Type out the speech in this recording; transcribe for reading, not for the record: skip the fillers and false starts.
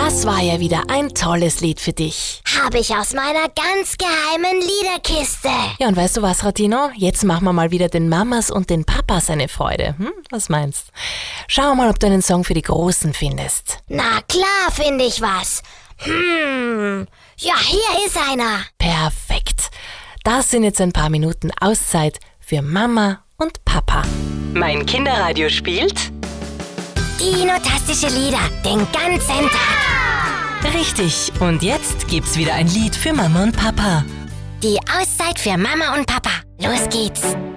Das war ja wieder ein tolles Lied für dich. Habe ich aus meiner ganz geheimen Liederkiste. Ja, und weißt du was, Ratino? Jetzt machen wir mal wieder den Mamas und den Papas eine Freude. Was meinst? Schau mal, ob du einen Song für die Großen findest. Na klar finde ich was. Ja, hier ist einer. Perfekt. Das sind jetzt ein paar Minuten Auszeit für Mama und Papa. Mein Kinderradio spielt... Dino-tastische Lieder, den ganzen Tag. Richtig, und jetzt gibt's wieder ein Lied für Mama und Papa. Die Auszeit für Mama und Papa. Los geht's.